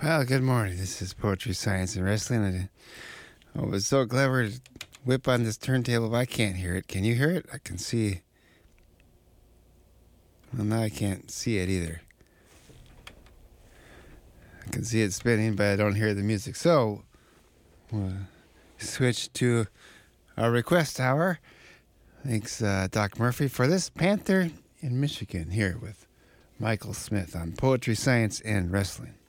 Well, good morning. This is Poetry, Science, and Wrestling. I was so clever to whip on this turntable, but I can't hear it. Can you hear it? I can see. Well, now I can't see it either. I can see it spinning, but I don't hear the music. So, we'll switch to our request hour. Thanks, Doc Murphy, for this Panther in Michigan here with Michael Smith on Poetry, Science, and Wrestling.